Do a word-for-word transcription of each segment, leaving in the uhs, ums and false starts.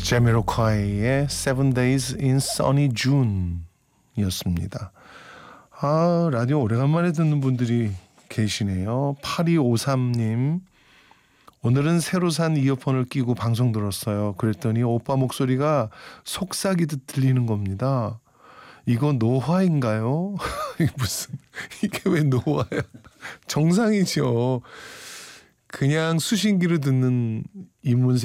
제미로콰이의 Seven Days in Sunny June 이었습니다. 아, 라디오 오래간만에 듣는 분들이 계시네요. 팔이오삼 님, 오늘은 새로 산 이어폰을 끼고 방송 들었어요. 그랬더니 오빠 목소리가 속삭이듯 들리는 겁니다. 이거 노화인가요? 무슨 이게 왜 노화야? 정상이죠. 그냥 수신기로 듣는 이문세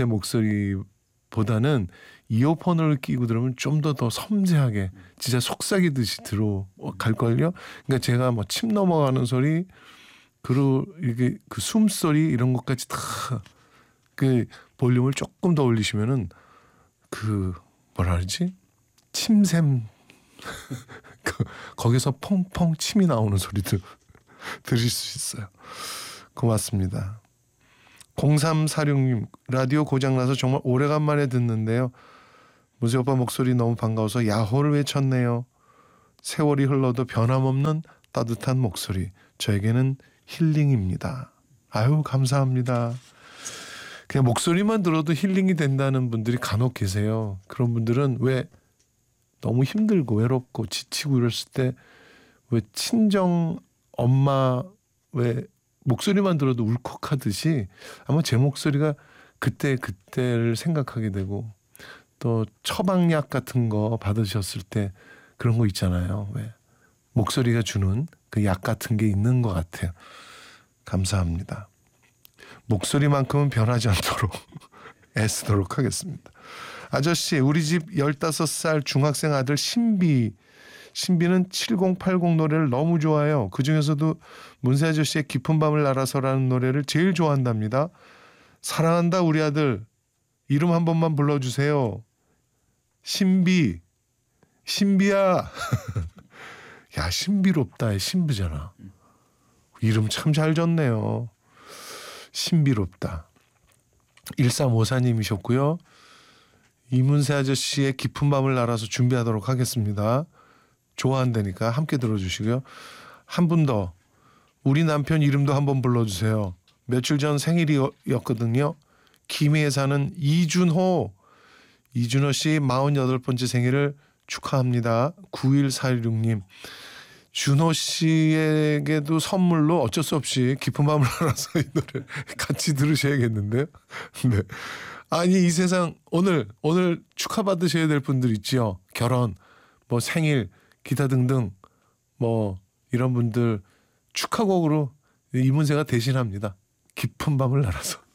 목소리보다는 이어폰을 끼고 들으면 좀 더 더 섬세하게 진짜 속삭이듯이 들어갈걸요. 그러니까 제가 뭐 침 넘어가는 소리, 그리고 이게 그 숨소리 이런 것까지 다 그 볼륨을 조금 더 올리시면은 그 뭐라 그러지? 침샘 그 거기서 펑펑 침이 나오는 소리도 들을 수 있어요. 고맙습니다. 공삼사육 님, 라디오 고장나서 정말 오래간만에 듣는데요. 문세 오빠 목소리 너무 반가워서 야호를 외쳤네요. 세월이 흘러도 변함없는 따뜻한 목소리, 저에게는 힐링입니다. 아유, 감사합니다. 그냥 목소리만 들어도 힐링이 된다는 분들이 간혹 계세요. 그런 분들은 왜 너무 힘들고 외롭고 지치고 이랬을 때 왜 친정 엄마 왜 목소리만 들어도 울컥하듯이 아마 제 목소리가 그때 그때를 생각하게 되고, 또 처방약 같은 거 받으셨을 때 그런 거 있잖아요. 왜 목소리가 주는 그 약 같은 게 있는 것 같아요. 감사합니다. 목소리만큼은 변하지 않도록 애쓰도록 하겠습니다. 아저씨, 우리 집 열다섯 살 중학생 아들 신비 신비는 칠공팔공 노래를 너무 좋아해요. 그중에서도 문세 아저씨의 깊은 밤을 날아서라는 노래를 제일 좋아한답니다. 사랑한다 우리 아들, 이름 한 번만 불러주세요. 신비, 신비야. 야, 신비롭다. 신비잖아. 이름 참 잘 졌네요. 신비롭다. 일삼오사 님이셨고요. 이문세 아저씨의 깊은 밤을 날아서 준비하도록 하겠습니다. 좋아한다니까 함께 들어주시고요. 한 분 더, 우리 남편 이름도 한번 불러주세요. 며칠 전 생일이었거든요. 김해에 사는 이준호. 이준호 씨 마흔여덟 번째 생일을 축하합니다. 구일사육 님, 준호 씨에게도 선물로 어쩔 수 없이 깊은 밤을 알아서 이 노래 같이 들으셔야겠는데요. 네. 아니, 이 세상 오늘 오늘 축하받으셔야 될 분들 있지요. 결혼, 뭐 생일, 기타 등등 뭐 이런 분들 축하곡으로 이문세가 대신합니다. 깊은 밤을 날아서.